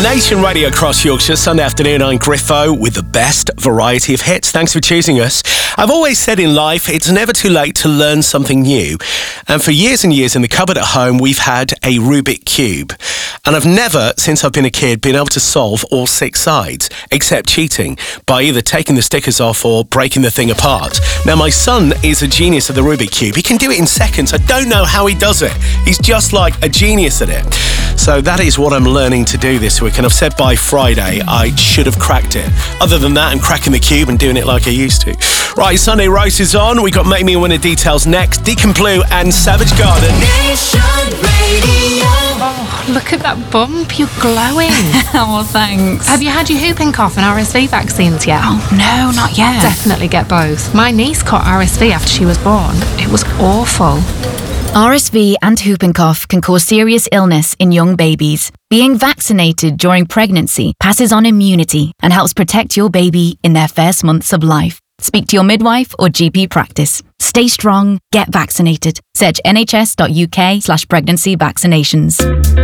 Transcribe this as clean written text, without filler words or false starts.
Nation Radio across Yorkshire, Sunday afternoon. I'm Griffo with the best variety of hits. Thanks for choosing us. I've always said in life, it's never too late to learn something new. And for years and years in the cupboard at home, we've had a Rubik Cube. And I've never, since I've been a kid, been able to solve all 6 sides, except cheating, by either taking the stickers off or breaking the thing apart. Now, my son is a genius at the Rubik Cube. He can do it in seconds. I don't know how he does it. He's just like a genius at it. So that is what I'm learning to do this week, and I've said by Friday I should have cracked it. Other than that, I'm cracking the cube and doing it like I used to. Right, Sunday Roast is on. We've got Make Me Winner details next. Deacon Blue and Savage Garden. Nation Radio. Oh, look at that bump. You're glowing. Well, thanks. Have you had your whooping cough and RSV vaccines yet? Oh, no, not yet. Definitely get both. My niece caught RSV after she was born. It was awful. RSV and whooping cough can cause serious illness in young babies. Being vaccinated during pregnancy passes on immunity and helps protect your baby in their first months of life. Speak to your midwife or GP practice. Stay strong, get vaccinated. Search nhs.uk/pregnancy vaccinations.